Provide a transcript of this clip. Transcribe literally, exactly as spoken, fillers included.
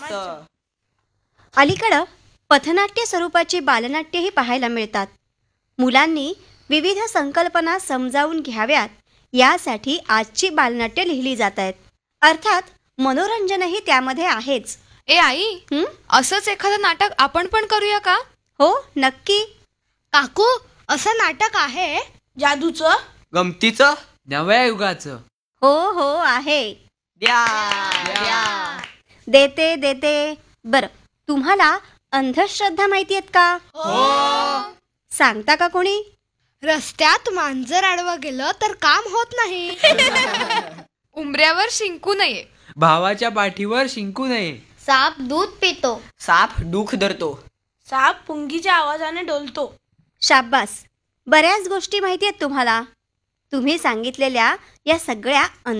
अलीकडं पथनाट्य स्वरूपाची बालनाट्यही पाहायला मिळतात. मुलांनी विविध संकल्पना समजावून घ्याव्यात यासाठी आजची बालनाट्य लिहिली जात आहेत. अर्थात मनोरंजनही त्यामध्ये आहेच. ए आई, हं? असंच एखादं नाटक आपण पण करूया का? हो, नक्की. काकू, असं नाटक आहे जादूचं, गमतीचं, नव्या युगाचं. हो हो आहे. द्या देते देते बरं, तुम्हाला अंधश्रद्धा माहिती आहेत का? सांगता का कोणी? रस्त्यात मांजर आडवं गेलं तर काम होत नाही. उंबऱ्यावर शिंकू नये. भावाच्या पाठीवर शिंकू नये. साप दूध पितो. साप दुःख धरतो. साप पुंगीच्या आवाजाने डोलतो. शाब्बास, बऱ्याच गोष्टी माहिती आहेत तुम्हाला. तुम्ही सांगितलेल्या या सगळ्या